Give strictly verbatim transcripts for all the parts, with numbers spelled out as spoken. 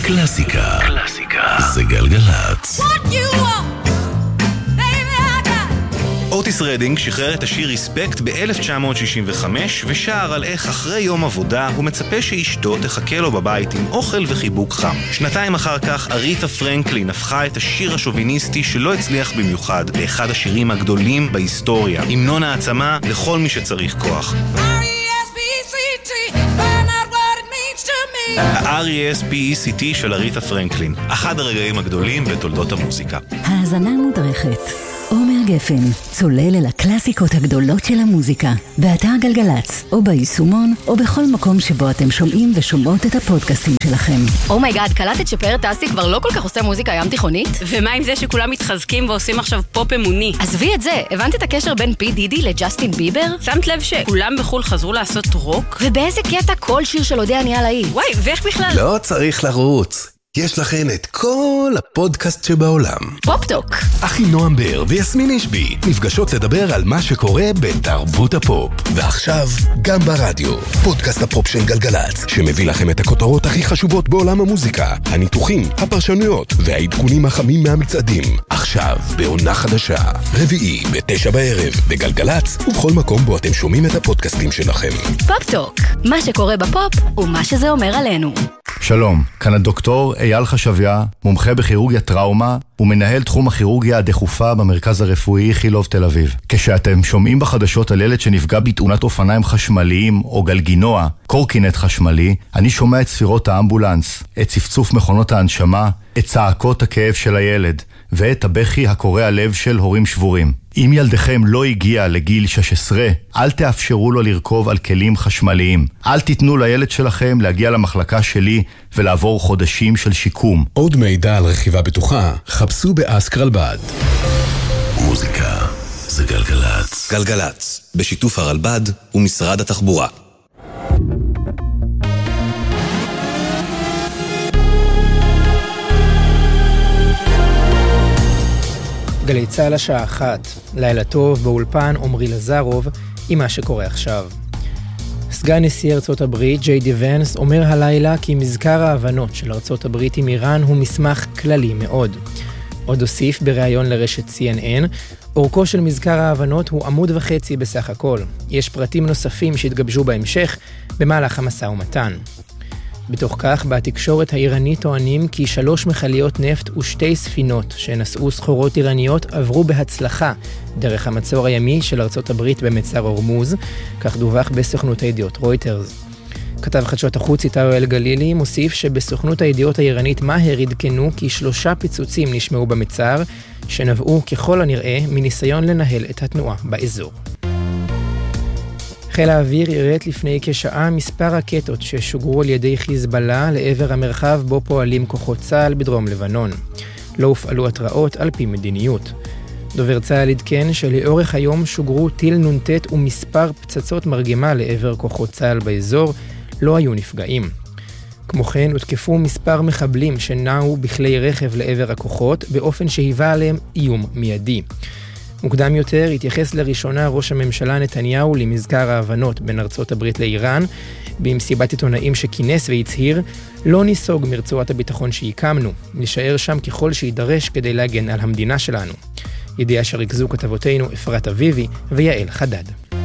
קלאסיקה. קלאסיקה. זה גלגלצ. אוטיס רדינג שחרר את השיר ריספקט ב-אלף תשע מאות שישים וחמש ושר על איך אחרי יום עבודה הוא מצפה שאשתו תחכה לו בבית עם אוכל וחיבוק חם. שנתיים אחר כך אריתה פרנקלין הפכה את השיר השוביניסטי שלא הצליח במיוחד לאחד השירים הגדולים בהיסטוריה, המנון העצמה לכל מי שצריך כוח. ה-אר אי אס פי אי סי טי של אריתה פרנקלין, אחד הרגעים הגדולים בתולדות המוזיקה. האזנה מודרכת. עומר גפן, צולל אל הקלאסיקות הגדולות של המוזיקה, באתר גלגלצ, או ביישומון, או בכל מקום שבו אתם שומעים ושומעות את הפודקאסטים שלכם. אומייגאד, קלטת שפאר טסי כבר לא כל כך עושה מוזיקה ים תיכונית? ומה עם זה שכולם מתחזקים ועושים עכשיו פופ אמוני? עזבי את זה, הבנת את הקשר בין פי דידי לג'סטין ביבר? שמת לב שכולם בחול חזרו לעשות רוק? ובאיזה קטע כל שיר של אודה נהיה להיט? וואי, ואיך בכלל? לא צריך לרוץ. יש לכן את כל הפודקאסט שבעולם. פופ-טוק. אחי נועם בר ויסמין אישבי נפגשות לדבר על מה שקורה בתרבות הפופ. ועכשיו גם ברדיו, פודקאסט הפופ של גלגלצ, שמביא לכם את הכותרות הכי חשובות בעולם המוזיקה, הניתוחים, הפרשנויות והעדכונים החמים מהמצעדים. עכשיו בעונה חדשה, רביעי בתשע בערב בגלגלצ, ובכל מקום בו אתם שומעים את הפודקאסטים שלכם. פופ-טוק. מה שקורה בפופ ומה שזה אומר עלינו. שלום, כאן הדוקטור אייל חשביה, מומחה בכירורגיה טראומה ומנהל תחום הכירורגיה הדחופה במרכז הרפואי איכילוב תל אביב. כשאתם שומעים בחדשות על ילד שנפגע בתאונת אופניים חשמליים או גלגינוע, קורקינט חשמלי, אני שומע את ספירות האמבולנס, את צפצוף מכונות ההנשמה, את צעקות הכאב של הילד ואת הבכי הקורע לב של הורים שבורים. אם ילדכם לא הגיע לגיל שש עשרה, אל תאפשרו לו לרכוב על כלים חשמליים. אל תיתנו לילד שלכם להגיע למחלקה שלי ולעבור חודשים של שיקום. עוד מידע על רכיבה בטוחה, חפשו באסק רלב"ד. מוזיקה זה גלגלצ. גלגלצ, בשיתוף הרלב"ד ומשרד התחבורה. גלי צהל השעה אחת, לילה טוב באולפן עומרי לזרוב עם מה שקורה עכשיו. סגן נשיא ארצות הברית ג'יי די ונס אומר הלילה כי מזכר ההבנות של ארצות הברית עם איראן הוא מסמך כללי מאוד. עוד הוסיף בריאיון לרשת סי אן אן, אורכו של מזכר ההבנות הוא עמוד וחצי בסך הכל. יש פרטים נוספים שהתגבשו בהמשך במהלך המשא ומתן. בתוך כך, בתקשורת האיראנית טוענים כי שלוש מכליות נפט ושתי ספינות שנשאו סחורות איראניות עברו בהצלחה דרך המצור הימי של ארצות הברית במצר הורמוז, כך דווח בסוכנות הידיעות רויטרס. כתב חדשות החוץ איתרו אל גלילי מוסיף שבסוכנות הידיעות האיראנית מהר עדכנו כי שלושה פיצוצים נשמעו במצר, שנבעו ככל הנראה מניסיון לנהל את התנועה באזור. חיל האוויר יראת לפני כשעה מספר רקטות ששוגרו על ידי חיזבאללה לעבר המרחב בו פועלים כוחות צה"ל בדרום לבנון. לא הופעלו התראות על פי מדיניות. דובר צה"ל עדכן שלאורך היום שוגרו טיל נונטט ומספר פצצות מרגמה לעבר כוחות צה"ל באזור, לא היו נפגעים. כמו כן הותקפו מספר מחבלים שנעו בכלי רכב לעבר הכוחות באופן שהיווה עליהם איום מיידי. מוקדם יותר התייחס לראשונה ראש הממשלה נתניהו למזכר ההבנות בין ארצות הברית לאיראן, במסיבת עיתונאים שכינס והצהיר, לא ניסוג מרצועת הביטחון שהקמנו, נשאר שם ככל שידרש כדי להגן על המדינה שלנו. ידיעה שריכזו כתבותינו אפרת אביבי ויעל חדד.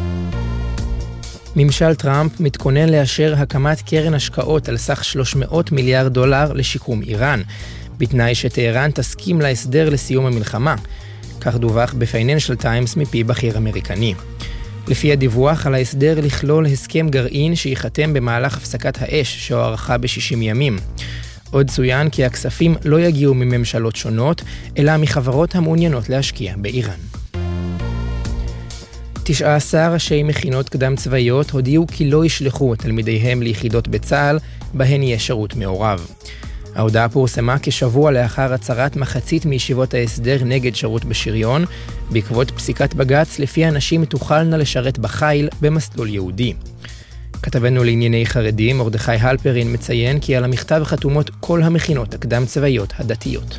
ממשל טראמפ מתכונן לאשר הקמת קרן השקעות על סך שלוש מאות מיליארד דולר לשיקום איראן, בתנאי שטהרן תסכים להסדר לסיום המלחמה. כך דווח בפייננשל טיימס מפי בכיר אמריקני. לפי הדיווח על ההסדר לכלול הסכם גרעין שיחתם במהלך הפסקת האש שהוארכה ב-שישים ימים. עוד צוין כי הכספים לא יגיעו מממשלות שונות, אלא מחברות המעוניינות להשקיע באיראן. תשעה עשר ראשי מכינות קדם צבאיות הודיעו כי לא ישלחו את תלמידיהם ליחידות בצה"ל, בהן יהיה שירות מעורב. ההודעה פורסמה כשבוע לאחר הצהרת מחצית מישיבות ההסדר נגד שירות בשריון, בעקבות פסיקת בג"ץ לפי אנשים תוכלנה לשרת בחיל במסלול יהודי. כתבנו לענייני חרדים, מרדכי הלפרין מציין כי על המכתב חתומות כל המכינות הקדם צבאיות הדתיות.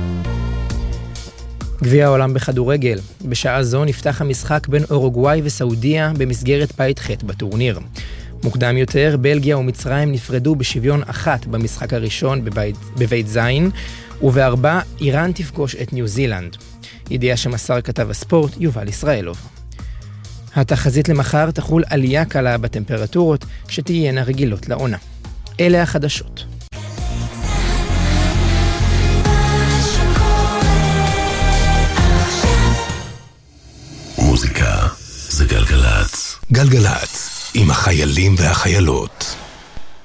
גביע העולם בכדורגל. בשעה זו נפתח המשחק בין אורוגוואי וסעודיה במסגרת בית ח' בטורניר. מוקדם יותר, בלגיה ומצרים נפרדו בשוויון אחת במשחק הראשון בבית, בבית זין, ובארבע איראן תפגוש את ניו זילנד. ידיעה שמסר כתב הספורט יובל ישראלוב. התחזית למחר תחול עלייה קלה בטמפרטורות שתהיינה רגילות לעונה. אלה החדשות. מוזיקה זה גלגלצ. גלגלצ, עם החיילים והחיילות.